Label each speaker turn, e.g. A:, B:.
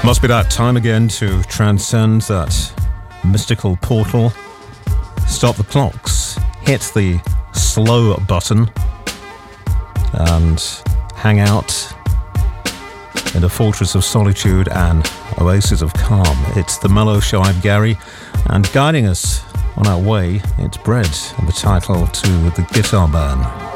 A: Must be that time again to transcend that mystical portal, stop the clocks, hit the slow button, and hang out in a fortress of solitude and oasis of calm. It's the Mellow Show. I'm Gary, and guiding us on our way, it's Bread, and the title to the Guitar Man.